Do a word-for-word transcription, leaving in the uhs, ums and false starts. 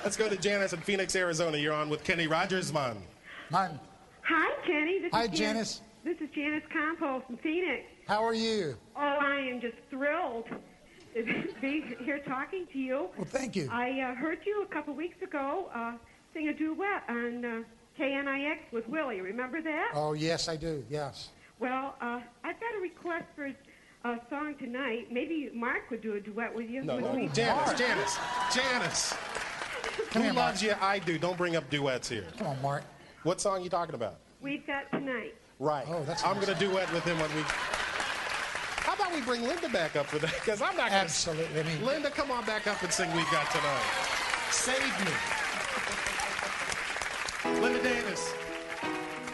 Let's go to Janice in Phoenix, Arizona. You're on with Kenny Rogers, man. Man. Hi, Kenny. This Hi, is Janice. This is Janice Campos in Phoenix. How are you? Oh, I am just thrilled to be here talking to you. Well, thank you. I uh, heard you a couple weeks ago uh, sing a duet on uh, K N I X with Willie. Remember that? Oh, yes, I do. Yes. Well, uh, I've got a request for a song tonight. Maybe Mark would do a duet with you. No, with no, me. Janice, Janice, Janice. Come Who here, loves Mark. you? I do. Don't bring up duets here. Come on, Mark. What song are you talking about? We've got tonight. Right. Oh, that's I'm nice. going to duet with him when we... How about we bring Linda back up for that? Because I'm not going to... Absolutely. I mean, Linda, come on back up and sing We've Got Tonight. Save me.